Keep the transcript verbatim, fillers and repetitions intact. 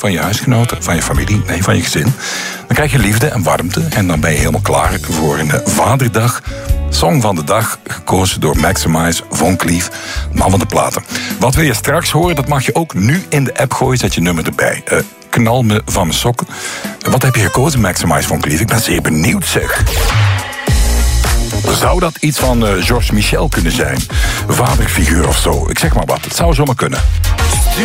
van je huisgenoten, van je familie, nee, van je gezin. Dan krijg je liefde en warmte en dan ben je helemaal klaar voor een Vaderdag. Song van de dag, gekozen door Maximize, Von Cleef, man van de platen. Wat wil je straks horen, dat mag je ook nu in de app gooien, zet je nummer erbij. Uh, knal me van mijn sokken. Wat heb je gekozen, Maximize, Von Cleef? Ik ben zeer benieuwd, zeg. Zou dat iets van uh, Georges Michel kunnen zijn? Vaderfiguur of zo, ik zeg maar wat. Het zou zomaar kunnen.